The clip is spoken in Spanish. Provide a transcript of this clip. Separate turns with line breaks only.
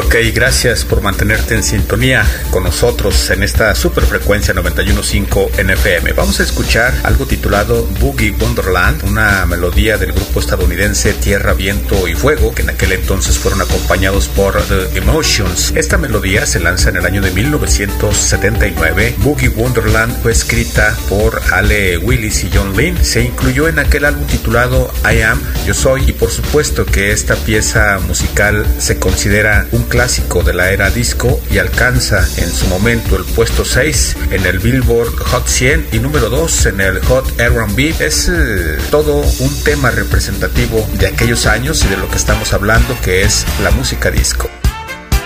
Ok, gracias por mantenerte en sintonía con nosotros en esta superfrecuencia 91.5 NFM. Vamos a escuchar algo titulado Boogie Wonderland, una melodía del grupo estadounidense Tierra, Viento y Fuego, que en aquel entonces fueron acompañados por The Emotions. Esta melodía se lanza en el año de 1979. Boogie Wonderland fue escrita por Ale Willis y John Lynn. Se incluyó en aquel álbum titulado I Am, Yo Soy, y por supuesto que esta pieza musical se considera un clásico de la era disco y alcanza en su momento el puesto 6 en el Billboard Hot 100 y número 2 en el Hot R&B. Es todo un tema representativo de aquellos años y de lo que estamos hablando, que es la música disco.